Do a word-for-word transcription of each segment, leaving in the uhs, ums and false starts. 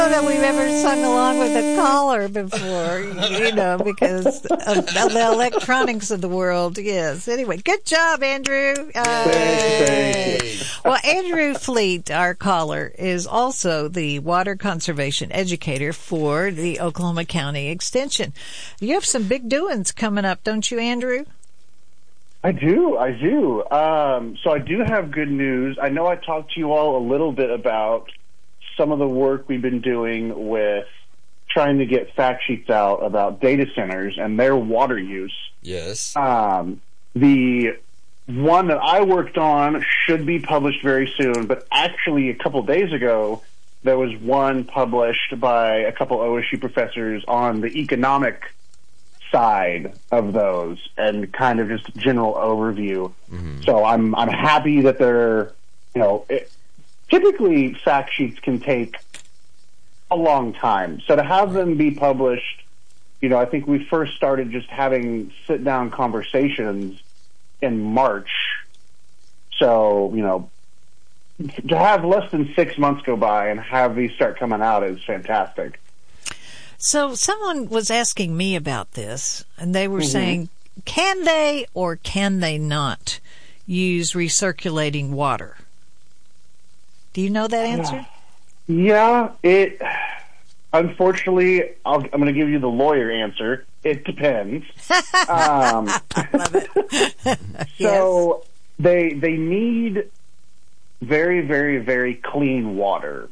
That we've ever sung along with a caller before, you know, because of, of the electronics of the world. Yes. Anyway, good job, Andrew. Uh, Thank you. Well, Andrew Fleet, our caller, is also the water conservation educator for the Oklahoma County Extension. You have some big doings coming up, don't you, Andrew? I do, I do. Um, so I do have good news. I know I talked to you all a little bit about some of the work we've been doing with trying to get fact sheets out about data centers and their water use. Yes. Um, the one that I worked on should be published very soon, but actually a couple days ago, there was one published by a couple O S U professors on the economic side of those and kind of just general overview. Mm-hmm. So I'm I'm happy that they're, you know, it, typically, fact sheets can take a long time. So to have them be published, you know, I think we first started just having sit-down conversations in March. So, you know, to have less than six months go by and have these start coming out is fantastic. So someone was asking me about this, and they were mm-hmm. saying, can they or can they not use recirculating water? Do you know that answer? Yeah, it. Unfortunately, I'll, I'm going to give you the lawyer answer. It depends. um, I love it. So yes. they they need very, very, very clean water,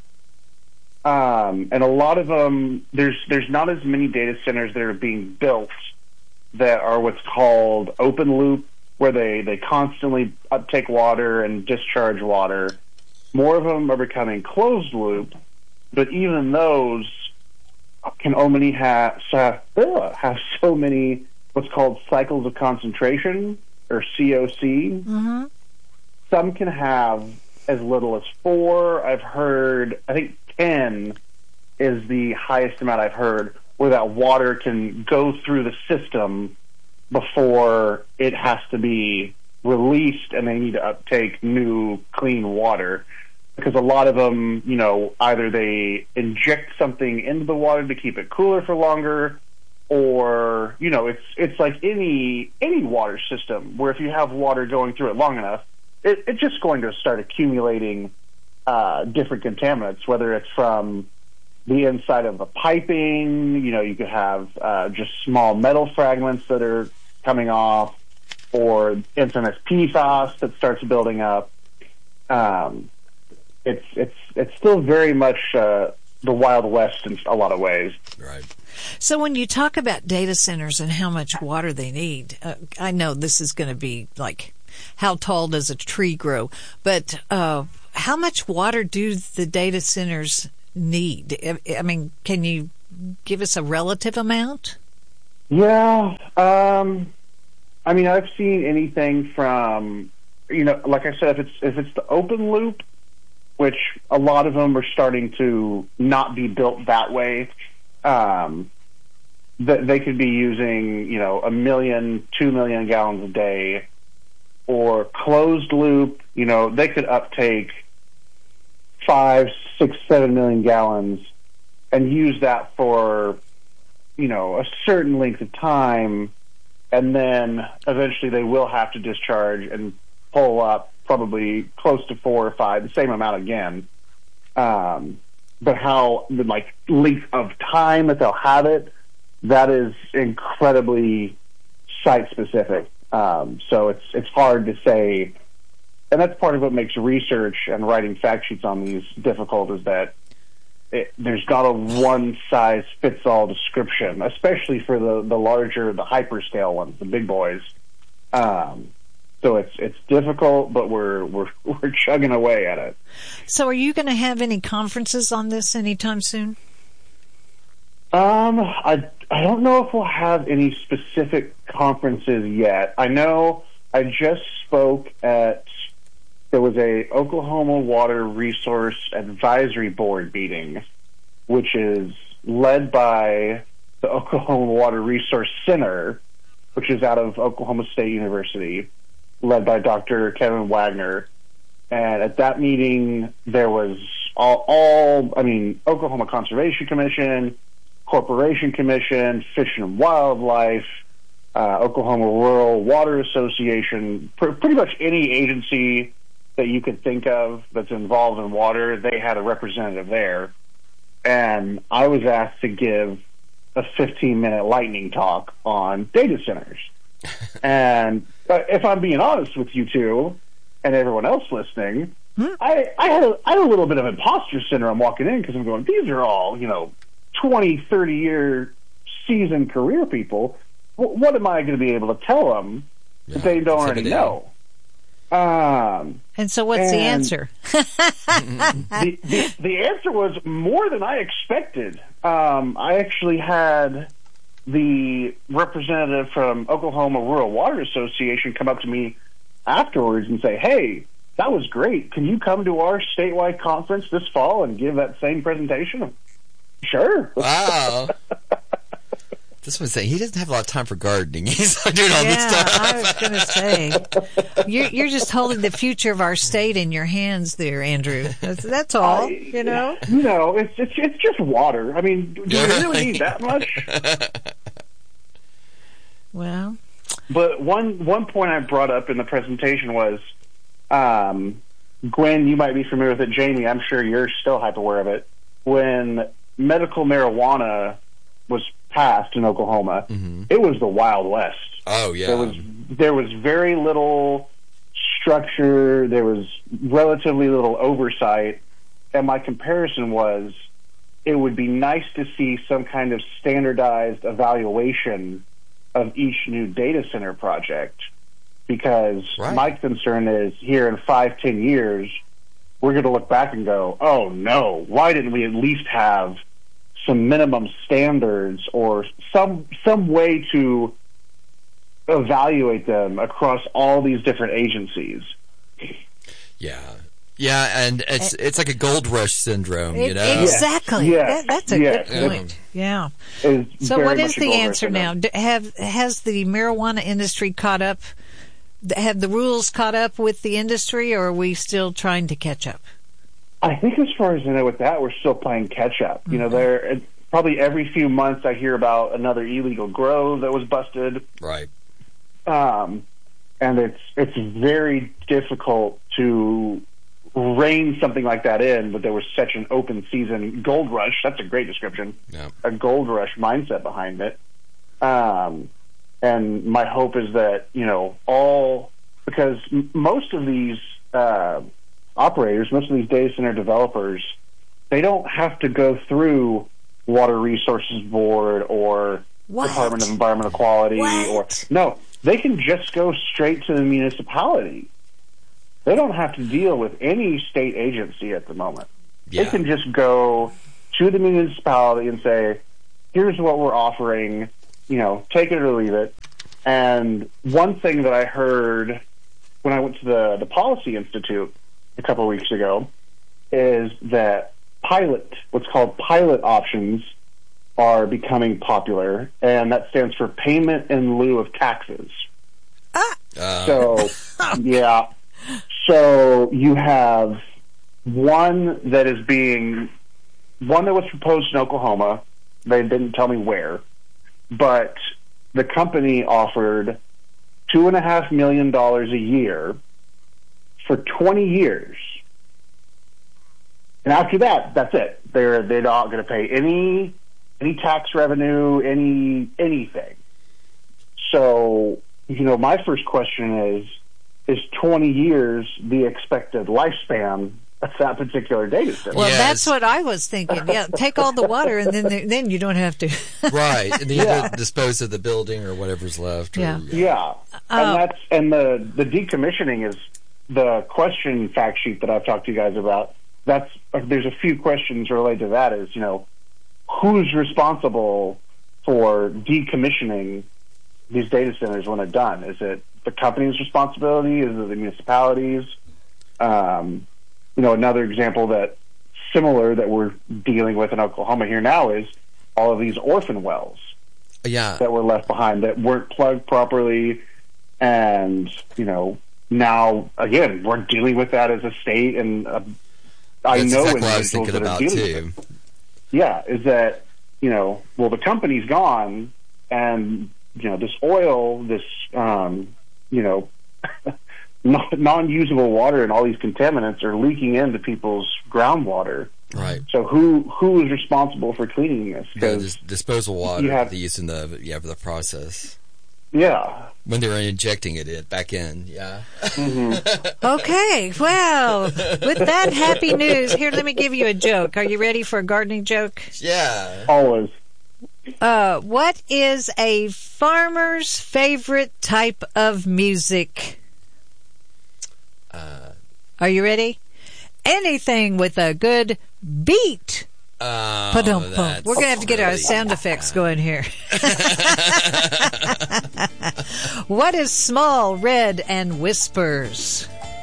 um, and a lot of them. There's there's not as many data centers that are being built that are what's called open loop, where they they constantly uptake water and discharge water. More of them are becoming closed loop, but even those can only have, have so many what's called cycles of concentration, or C O C. Mm-hmm. Some can have as little as four. I've heard, I think ten is the highest amount I've heard, where that water can go through the system before it has to be released and they need to uptake new clean water. Because a lot of them, you know, either they inject something into the water to keep it cooler for longer, or, you know, it's it's like any any water system where if you have water going through it long enough, it, it's just going to start accumulating uh, different contaminants, whether it's from the inside of the piping, you know, you could have uh, just small metal fragments that are coming off, or infamous P FAS that starts building up. Um, It's it's it's still very much uh, the Wild West in a lot of ways. Right. So when you talk about data centers and how much water they need, uh, I know this is going to be like, how tall does a tree grow? But uh, how much water do the data centers need? I mean, can you give us a relative amount? Yeah. Um, I mean, I've seen anything from, you know, like I said, if it's if it's the open loop, which a lot of them are starting to not be built that way. Um, th- they could be using, you know, a million, two million gallons a day, or closed loop. You know, they could uptake five, six, seven million gallons and use that for, you know, a certain length of time, and then eventually they will have to discharge and pull up probably close to four or five, the same amount again. Um, but how the like length of time that they'll have it, that is incredibly site specific. Um, so it's it's hard to say, and that's part of what makes research and writing fact sheets on these difficult, is that it, there's not a one size fits all description, especially for the the larger, the hyperscale ones, the big boys. Um, So it's it's difficult, but we're we're we're chugging away at it. So, are you going to have any conferences on this anytime soon? Um, I I don't know if we'll have any specific conferences yet. I know I just spoke at, there was a Oklahoma Water Resource Advisory Board meeting, which is led by the Oklahoma Water Resource Center, which is out of Oklahoma State University, led by Doctor Kevin Wagner. And at that meeting, there was all, all, I mean, Oklahoma Conservation Commission, Corporation Commission, Fish and Wildlife, uh, Oklahoma Rural Water Association, pr- pretty much any agency that you could think of that's involved in water, they had a representative there. And I was asked to give a fifteen-minute lightning talk on data centers. And uh, if I'm being honest with you two and everyone else listening, hmm? I, I, had a, I had a little bit of imposter syndrome walking in because I'm going, these are all, you know, twenty, thirty-year seasoned career people. W- what am I going to be able to tell them yeah, that they don't already know? Um, and so what's and the answer? the, the, the answer was more than I expected. Um, I actually had the representative from Oklahoma Rural Water Association come up to me afterwards and say, hey, that was great. Can you come to our statewide conference this fall and give that same presentation? Sure. Wow. This was saying he doesn't have a lot of time for gardening. He's doing all yeah, this stuff. I was going to say, you're, you're just holding the future of our state in your hands there, Andrew. That's, that's all, I, you know? You know, it's, it's, it's just water. I mean, do we really need that much? Well. But one, one point I brought up in the presentation was, um, Gwen, you might be familiar with it. Jamie, I'm sure you're still hype aware of it. When medical marijuana was passed in Oklahoma, mm-hmm. it was the Wild West. Oh yeah. There was there was very little structure, there was relatively little oversight, and my comparison was it would be nice to see some kind of standardized evaluation of each new data center project, because right. my concern is here in five, ten years, we're going to look back and go, oh no, why didn't we at least have some minimum standards or some some way to evaluate them across all these different agencies? Yeah. Yeah, and it's it's like a gold rush syndrome, you know? Exactly. Yes. That, that's a yes. good point. Yeah. It's so what is the the answer now? Have Has the marijuana industry caught up? Have the rules caught up with the industry, or are we still trying to catch up? I think as far as I know with that, we're still playing catch up. Mm-hmm. You know, there probably every few months I hear about another illegal grow that was busted. Right. Um, and it's it's very difficult to rein something like that in, but there was such an open season gold rush. That's a great description. Yeah. A gold rush mindset behind it. Um, and my hope is that, you know, all, because m- most of these, uh, operators, most of these data center developers, they don't have to go through Water Resources Board or what? Department of Environmental Quality. What? Or no, they can just go straight to the municipality. They don't have to deal with any state agency at the moment. Yeah. They can just go to the municipality and say, here's what we're offering, you know, take it or leave it. And one thing that I heard when I went to the, the Policy Institute a couple of weeks ago is that pilot, what's called pilot options, are becoming popular, and that stands for payment in lieu of taxes. Ah. Uh. So, yeah. So you have one that is being, one that was proposed in Oklahoma. They didn't tell me where, but the company offered two and a half million dollars a year for twenty years. And after that, that's it. They're they're not going to pay any any tax revenue, any anything. So, you know, my first question is, is twenty years the expected lifespan of that particular data center? Well, yes. that's what I was thinking. Yeah, take all the water, and then then you don't have to. Right, and then you yeah. dispose of the building or whatever's left. Or, yeah, yeah, uh, and that's and the the decommissioning is the question fact sheet that I've talked to you guys about. That's there's a few questions related to that. Is, you know, who's responsible for decommissioning these data centers when they're done? Is it the company's responsibility? Is it the municipalities? Um, you know, another example that similar that we're dealing with in Oklahoma here now is all of these orphan wells yeah. that were left behind that weren't plugged properly. And, you know, now, again, we're dealing with that as a state and a I That's know exactly what I was individuals thinking that are about dealing too. with it. Yeah, is that, you know, well, the company's gone, and, you know, this oil, this, um, you know, non-usable water and all these contaminants are leaking into people's groundwater. Right. So who who is responsible for cleaning this? The dis- disposal water you have- they use in the yeah for the process. Yeah. When they were injecting it, it back in, yeah. Mm-hmm. Okay, well, with that happy news, here, let me give you a joke. Are you ready for a gardening joke? Yeah. Always. Uh, what is a farmer's favorite type of music? Uh, Are you ready? Anything with a good beat. oh, Pa-dum-pum. that's We're going to have to get our really- sound effects going here. What is small, red, and whispers?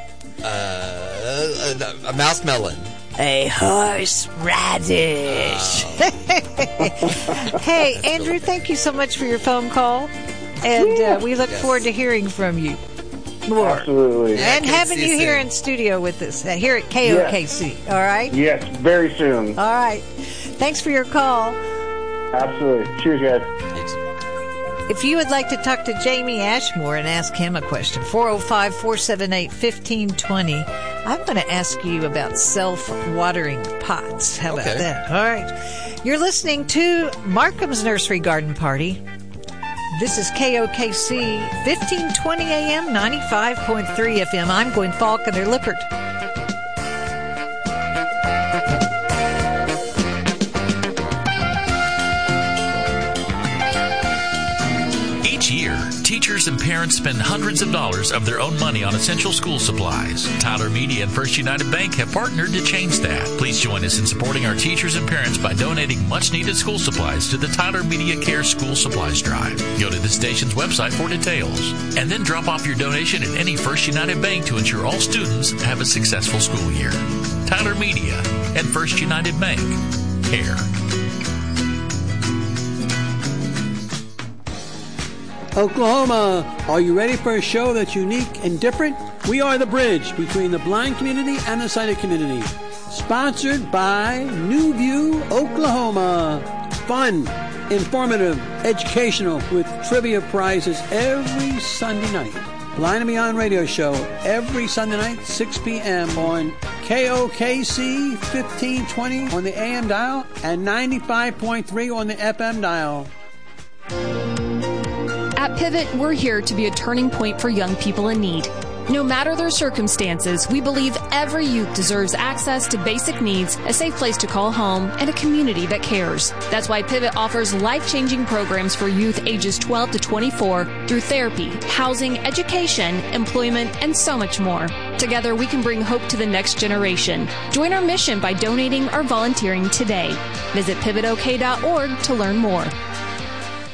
Uh, a, a mouse melon. A horseradish. Hey, Andrew, thank you so much for your phone call. And uh, we look Yes. forward to hearing from you more. Absolutely. Yeah. And I can't having see you you here soon. in studio with us, uh, here at K O K C. All right? Yes, very soon. All right. Thanks for your call. Absolutely. Cheers, guys. If you would like to talk to Jamie Ashmore and ask him a question, four oh five, four seven eight, one five two zero. I'm going to ask you about self-watering pots. How about Okay. that? All right. You're listening to Markham's Nursery Garden Party. This is K O K C, fifteen twenty A M, ninety-five point three F M. I'm Gwen Faulconer Lippert. Each year, teachers and parents spend hundreds of dollars of their own money on essential school supplies. Tyler Media and First United Bank have partnered to change that. Please join us in supporting our teachers and parents by donating much-needed school supplies to the Tyler Media Care School Supplies Drive. Go to the station's website for details, and then drop off your donation at any First United Bank to ensure all students have a successful school year. Tyler Media and First United Bank. Care. Oklahoma, are you ready for a show that's unique and different? We are the bridge between the blind community and the sighted community. Sponsored by New View, Oklahoma. Fun, informative, educational with trivia prizes every Sunday night. Blind and Beyond radio show every Sunday night, six p.m. on K O K C fifteen twenty on the A M dial and ninety-five point three on the F M dial. At Pivot, we're here to be a turning point for young people in need. No matter their circumstances, we believe every youth deserves access to basic needs, a safe place to call home, and a community that cares. That's why Pivot offers life-changing programs for youth ages twelve to twenty-four through therapy, housing, education, employment, and so much more. Together, we can bring hope to the next generation. Join our mission by donating or volunteering today. Visit pivot o k dot org to learn more.